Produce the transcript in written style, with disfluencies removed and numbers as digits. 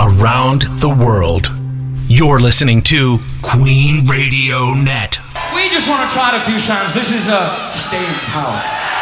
around the world. You're listening to Queen Radio Net. We just want to try it a few times. This is Stay in Power.